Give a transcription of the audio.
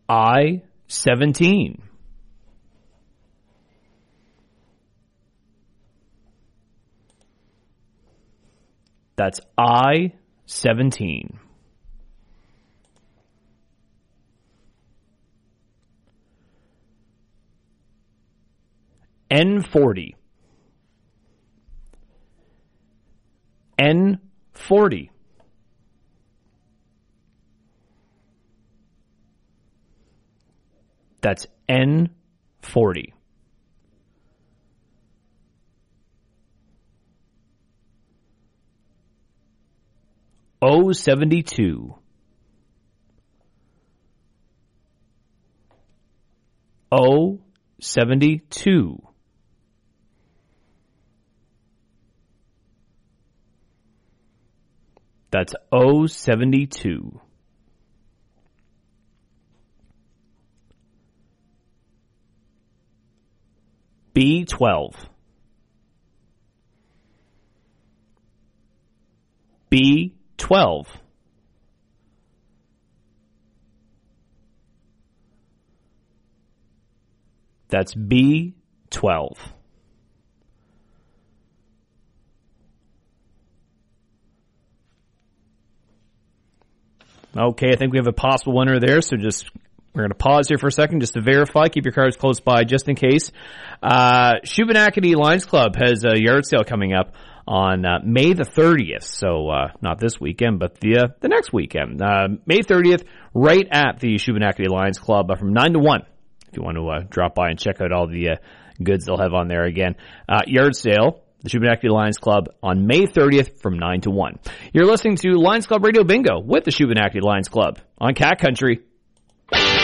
I-17. That's I-17. N40. N40. That's N40. O72. O72. That's O72. B12. B12. That's B12. Okay, I think we have a possible winner there, so we're going to pause here for a second just to verify. Keep your cards close by just in case. Shubenacadie Lions Club has a yard sale coming up on May the 30th, so not this weekend, but the next weekend. May 30th, right at the Shubenacadie Lions Club from 9 to 1, if you want to drop by and check out all the goods they'll have on there again. Yard sale. The Shubenacadie Lions Club on May 30th from 9 to 1. You're listening to Lions Club Radio Bingo with the Shubenacadie Lions Club on Cat Country.